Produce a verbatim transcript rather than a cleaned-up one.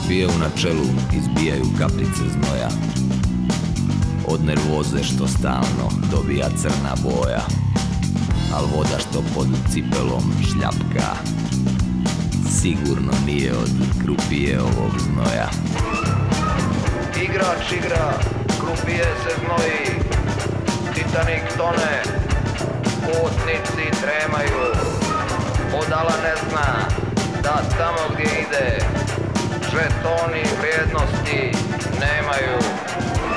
krupije u načelu izbijaju kapljice znoja od nervoze što stalno dobija crna boja, al voda što pod cipelom šljapka sigurno nije od krupije ovog znoja. Igrač igra, krupije se znoji, Titanik tone, putnici tremaju, podala ne zna da tamo gdje ide žetoni vrijednosti nemaju.